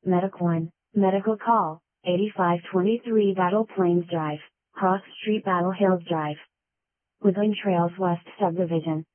Medic 1, Medical Call, 8523 Battle Plains Drive, Cross Street Battle Hills Drive. Woodland Trails West Subdivision,